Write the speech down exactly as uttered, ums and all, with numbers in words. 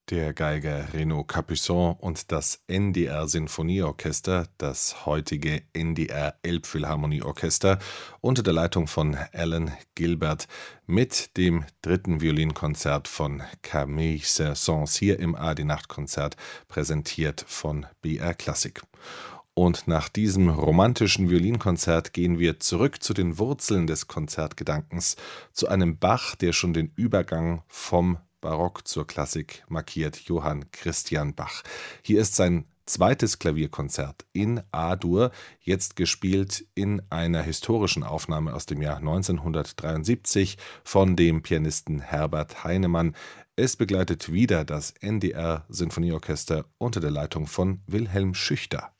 Der Geiger Renaud Capuçon und das N D R-Sinfonieorchester, das heutige N D R-Elbphilharmonieorchester, unter der Leitung von Alan Gilbert mit dem dritten Violinkonzert von Camille Saint-Saëns hier im A R D-Nachtkonzert, präsentiert von B R Klassik. Und nach diesem romantischen Violinkonzert gehen wir zurück zu den Wurzeln des Konzertgedankens, zu einem Bach, der schon den Übergang vom Barock zur Klassik markiert, Johann Christian Bach. Hier ist sein zweites Klavierkonzert in A-Dur, jetzt gespielt in einer historischen Aufnahme aus dem Jahr neunzehnhundertdreiundsiebzig von dem Pianisten Herbert Heinemann. Es begleitet wieder das N D R-Sinfonieorchester unter der Leitung von Wilhelm Schüchter.